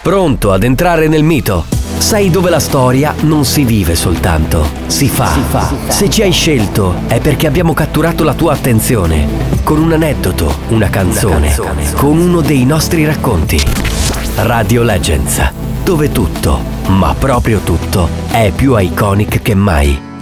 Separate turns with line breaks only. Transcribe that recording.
Pronto ad entrare nel mito? Sai dove la storia non si vive soltanto, si fa. Se ci hai scelto è perché abbiamo catturato la tua attenzione con un aneddoto, una canzone, con uno dei nostri racconti. Radio Legends, dove tutto, ma proprio tutto, è più iconic che mai.